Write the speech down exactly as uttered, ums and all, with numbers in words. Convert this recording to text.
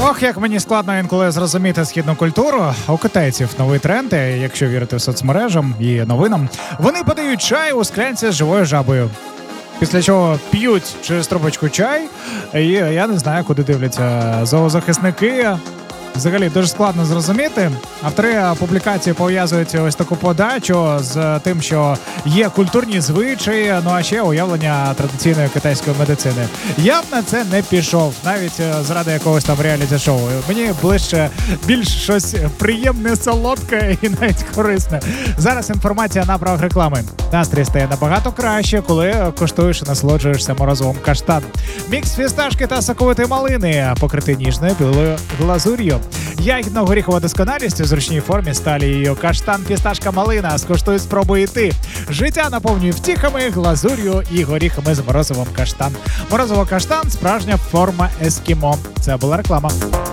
Ох, як мені складно інколи зрозуміти східну культуру. У китайців новий тренд, якщо вірити соцмережам і новинам. Вони подають чай у склянці з живою жабою. Після чого п'ють через трубочку чай, і я не знаю, куди дивляться зоозахисники. Взагалі дуже складно зрозуміти. Автори публікації пов'язують ось таку подачу з тим, що є культурні звичаї, ну а ще уявлення традиційної китайської медицини. Я б на це не пішов, навіть заради якогось там реаліті-шоу. Мені ближче більш щось приємне, солодке і навіть корисне. Зараз інформація на правах реклами. Настрій стає набагато краще, коли коштуєш і насолоджуєшся морозивом каштан. Мікс фісташки та соковитої малини, покритий ніжною білою глазур'ю. Ягідно-горіхова досконалість у зручній формі сталі її каштан, фісташка, малина. Скуштуй, спробуй і ти. Життя наповнює втіхами, глазур'ю і горіхами з морозивом каштан. Морозиво каштан – справжня форма ескімо. Це була реклама.